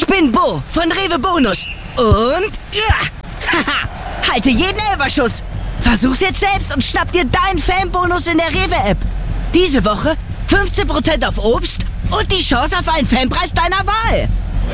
Ich bin Bo von Rewe Bonus. Und halte jeden Elferschuss. Versuch's jetzt selbst und schnapp dir deinen Fanbonus in der Rewe-App. Diese Woche 15% auf Obst und die Chance auf einen Fanpreis deiner Wahl.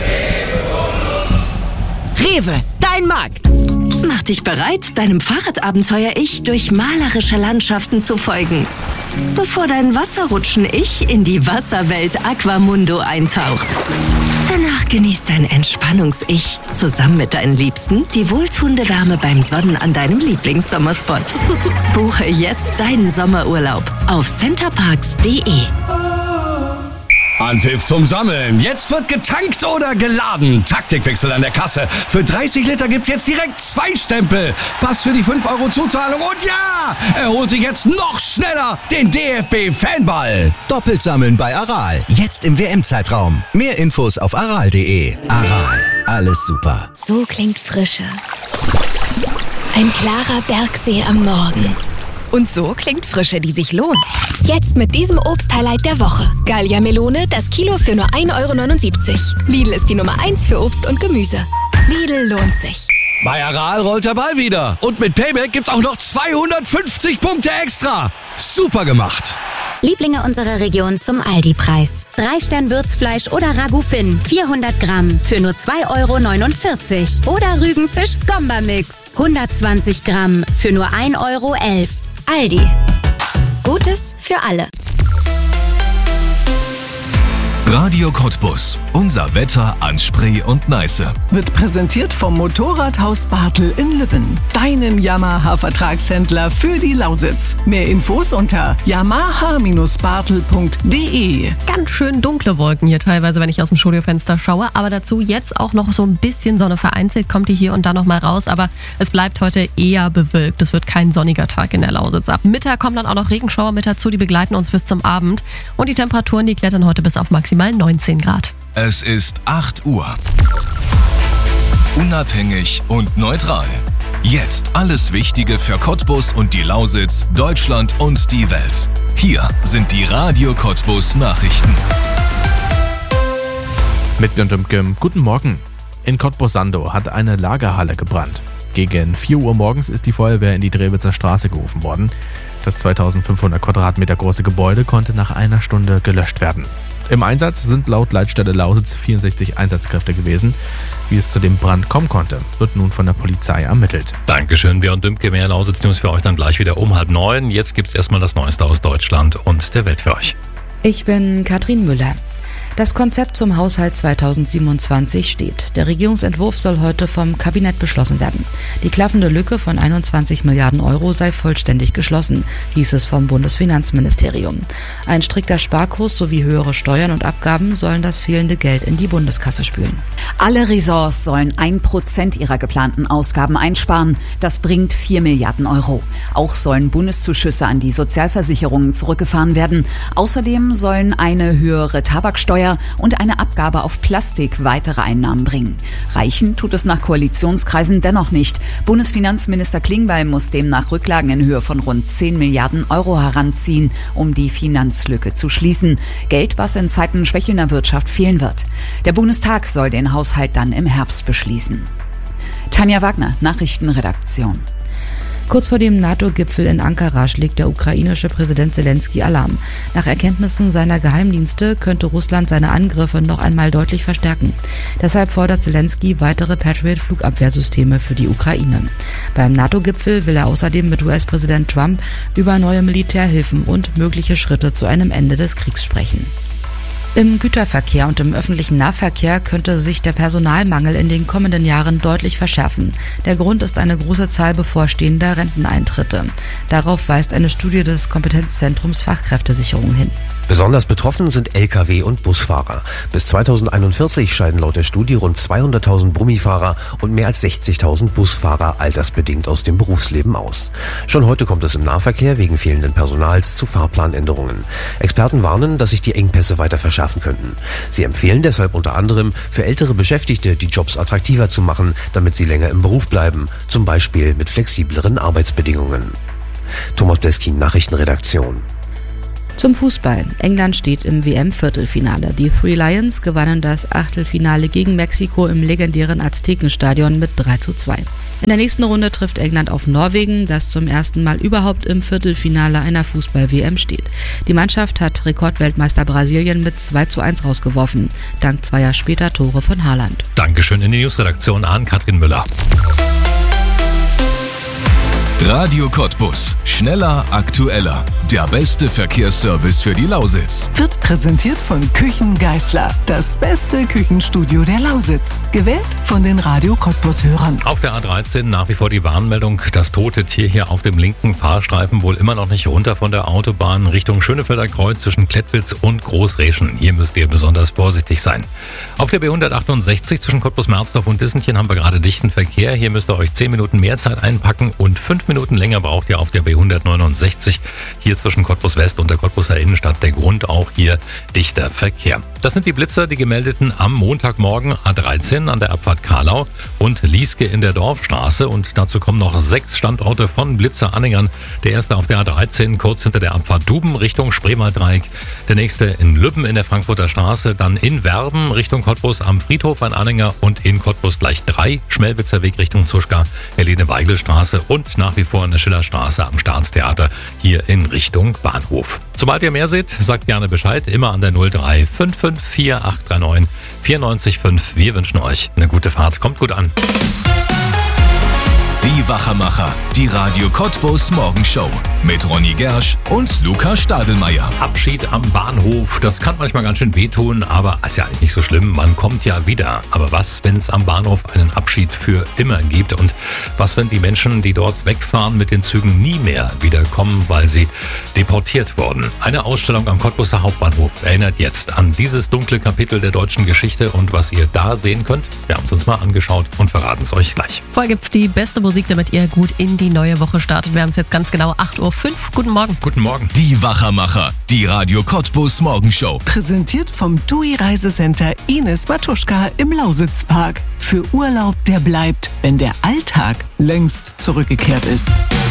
Rewe, dein Markt. Mach dich bereit, deinem Fahrradabenteuer-Ich durch malerische Landschaften zu folgen, bevor dein Wasserrutschen-Ich in die Wasserwelt Aquamundo eintaucht. Danach genießt dein Entspannungs-Ich zusammen mit deinen Liebsten die wohltuende Wärme beim Sonnen an deinem Lieblingssommerspot. Buche jetzt deinen Sommerurlaub auf centerparks.de. Anpfiff zum Sammeln. Jetzt wird getankt oder geladen. Taktikwechsel an der Kasse. Für 30 Liter gibt's jetzt direkt 2 Stempel. Pass für die 5 € Zuzahlung. Und ja, er holt sich jetzt noch schneller den DFB-Fanball. Doppelt sammeln bei Aral. Jetzt im WM-Zeitraum. Mehr Infos auf aral.de. Aral. Alles super. So klingt Frische. Ein klarer Bergsee am Morgen. Und so klingt Frische, die sich lohnt. Jetzt mit diesem Obst-Highlight der Woche. Gallia Melone, das Kilo für nur 1,79 €. Lidl ist die Nummer 1 für Obst und Gemüse. Lidl lohnt sich. Bei Aral rollt der Ball wieder. Und mit Payback gibt's auch noch 250 Punkte extra. Super gemacht. Lieblinge unserer Region zum Aldi-Preis. 3-Stern-Würzfleisch oder Ragout Finn, 400 Gramm für nur 2,49 € Oder Rügenfisch-Skomba-Mix, 120 Gramm für nur 1,11 €. Aldi. Gutes für alle. Radio Cottbus. Unser Wetter an Spree und Neiße. Wird präsentiert vom Motorradhaus Bartel in Lübben. Deinem Yamaha-Vertragshändler für die Lausitz. Mehr Infos unter yamaha-bartel.de. Ganz schön dunkle Wolken hier teilweise, wenn ich aus dem Studiofenster schaue. Aber dazu jetzt auch noch so ein bisschen Sonne. Vereinzelt kommt die hier und da noch mal raus. Aber es bleibt heute eher bewölkt. Es wird kein sonniger Tag in der Lausitz. Ab Mittag kommen dann auch noch Regenschauer mit dazu. Die begleiten uns bis zum Abend. Und die Temperaturen, die klettern heute bis auf maximal 19 Grad. Es ist 8 Uhr. Unabhängig und neutral. Jetzt alles Wichtige für Cottbus und die Lausitz, Deutschland und die Welt. Hier sind die Radio Cottbus Nachrichten. Mit Björn Dümke, guten Morgen. In Cottbus-Sandow hat eine Lagerhalle gebrannt. Gegen 4 Uhr morgens ist die Feuerwehr in die Drewitzer Straße gerufen worden. Das 2500 Quadratmeter große Gebäude konnte nach einer Stunde gelöscht werden. Im Einsatz sind laut Leitstelle Lausitz 64 Einsatzkräfte gewesen. Wie es zu dem Brand kommen konnte, wird nun von der Polizei ermittelt. Dankeschön, Björn Dümke. Mehr Lausitz-News für euch dann gleich wieder um 8:30. Jetzt gibt's erstmal das Neueste aus Deutschland und der Welt für euch. Ich bin Katrin Müller. Das Konzept zum Haushalt 2027 steht. Der Regierungsentwurf soll heute vom Kabinett beschlossen werden. Die klaffende Lücke von 21 Milliarden € sei vollständig geschlossen, hieß es vom Bundesfinanzministerium. Ein strikter Sparkurs sowie höhere Steuern und Abgaben sollen das fehlende Geld in die Bundeskasse spülen. Alle Ressorts sollen 1% ihrer geplanten Ausgaben einsparen. Das bringt 4 Milliarden €. Auch sollen Bundeszuschüsse an die Sozialversicherungen zurückgefahren werden. Außerdem sollen eine höhere Tabaksteuer und eine Abgabe auf Plastik weitere Einnahmen bringen. Reichen tut es nach Koalitionskreisen dennoch nicht. Bundesfinanzminister Klingbeil muss demnach Rücklagen in Höhe von rund 10 Milliarden € heranziehen, um die Finanzlücke zu schließen. Geld, was in Zeiten schwächelnder Wirtschaft fehlen wird. Der Bundestag soll den Haushalt dann im Herbst beschließen. Tanja Wagner, Nachrichtenredaktion. Kurz vor dem NATO-Gipfel in Ankara schlägt der ukrainische Präsident Zelensky Alarm. Nach Erkenntnissen seiner Geheimdienste könnte Russland seine Angriffe noch einmal deutlich verstärken. Deshalb fordert Zelensky weitere Patriot-Flugabwehrsysteme für die Ukraine. Beim NATO-Gipfel will er außerdem mit US-Präsident Trump über neue Militärhilfen und mögliche Schritte zu einem Ende des Kriegs sprechen. Im Güterverkehr und im öffentlichen Nahverkehr könnte sich der Personalmangel in den kommenden Jahren deutlich verschärfen. Der Grund ist eine große Zahl bevorstehender Renteneintritte. Darauf weist eine Studie des Kompetenzzentrums Fachkräftesicherung hin. Besonders betroffen sind Lkw- und Busfahrer. Bis 2041 scheiden laut der Studie rund 200.000 Brummifahrer und mehr als 60.000 Busfahrer altersbedingt aus dem Berufsleben aus. Schon heute kommt es im Nahverkehr wegen fehlenden Personals zu Fahrplanänderungen. Experten warnen, dass sich die Engpässe weiter verschärfen könnten. Sie empfehlen deshalb unter anderem, für ältere Beschäftigte die Jobs attraktiver zu machen, damit sie länger im Beruf bleiben, zum Beispiel mit flexibleren Arbeitsbedingungen. Thomas Bleskin, Nachrichtenredaktion. Zum Fußball. England steht im WM-Viertelfinale. Die Three Lions gewannen das Achtelfinale gegen Mexiko im legendären Aztekenstadion mit 3:2. In der nächsten Runde trifft England auf Norwegen, das zum ersten Mal überhaupt im Viertelfinale einer Fußball-WM steht. Die Mannschaft hat Rekordweltmeister Brasilien mit 2:1 rausgeworfen, dank 2 Jahre später Tore von Haaland. Dankeschön in die Newsredaktion an Katrin Müller. Radio Cottbus. Schneller, aktueller. Der beste Verkehrsservice für die Lausitz. Wird präsentiert von Küchen Geisler. Das beste Küchenstudio der Lausitz. Gewählt von den Radio Cottbus-Hörern. Auf der A13 nach wie vor die Warnmeldung. Das tote Tier hier auf dem linken Fahrstreifen wohl immer noch nicht runter von der Autobahn Richtung Schönefelder Kreuz zwischen Klettwitz und Großreschen. Hier müsst ihr besonders vorsichtig sein. Auf der B168 zwischen Cottbus-Mersdorf und Dissentchen haben wir gerade dichten Verkehr. Hier müsst ihr euch 10 Minuten mehr Zeit einpacken und 5 Minuten länger braucht ihr auf der B169. Hier zwischen Cottbus West und der Cottbuser Innenstadt. Der Grund auch hier dichter Verkehr. Das sind die Blitzer, die gemeldeten am Montagmorgen A13 an der Abfahrt Karlau und Lieske in der Dorfstraße. Und dazu kommen noch 6 Standorte von Blitzeranhängern. Der erste auf der A13 kurz hinter der Abfahrt Duben Richtung Spreewalddreieck. Der nächste in Lübben in der Frankfurter Straße. Dann in Werben Richtung Cottbus am Friedhof ein Anhänger und in Cottbus gleich 3. Schmelwitzer Weg Richtung Zuschka, Helene-Weigel-Straße und nach wie vor in der Schillerstraße am Staatstheater hier in Richtung Bahnhof. Sobald ihr mehr seht, sagt gerne Bescheid. Immer an der 03 554 839 94,5. Wir wünschen euch eine gute Fahrt. Kommt gut an. Die Wachermacher. Die Radio Cottbus Morgenshow. Mit Ronny Gersch und Luca Stadelmeier. Abschied am Bahnhof, das kann manchmal ganz schön wehtun, aber ist ja eigentlich nicht so schlimm. Man kommt ja wieder. Aber was, wenn es am Bahnhof einen Abschied für immer gibt? Und was, wenn die Menschen, die dort wegfahren mit den Zügen, nie mehr wiederkommen, weil sie deportiert wurden? Eine Ausstellung am Cottbuser Hauptbahnhof erinnert jetzt an dieses dunkle Kapitel der deutschen Geschichte. Und was ihr da sehen könnt, wir haben es uns mal angeschaut und verraten es euch gleich. Vorher gibt's die beste Musik, damit ihr gut in die neue Woche startet. Wir haben es jetzt ganz genau 8:05 Uhr. Guten Morgen. Guten Morgen. Die Wachermacher. Die Radio Cottbus Morgenshow. Präsentiert vom TUI Reisecenter Ines Matuschka im Lausitzpark. Für Urlaub, der bleibt, wenn der Alltag längst zurückgekehrt ist.